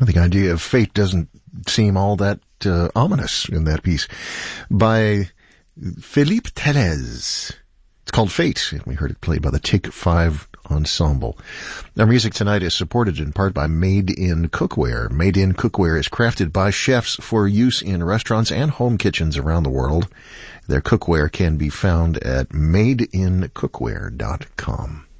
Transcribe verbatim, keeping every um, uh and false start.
The idea of fate doesn't seem all that uh, ominous in that piece. By Philippe Telez. It's called Fate, and we heard it played by the Take Five Ensemble. Our music tonight is supported in part by Made in Cookware. Made in Cookware is crafted by chefs for use in restaurants and home kitchens around the world. Their cookware can be found at made in cookware dot com.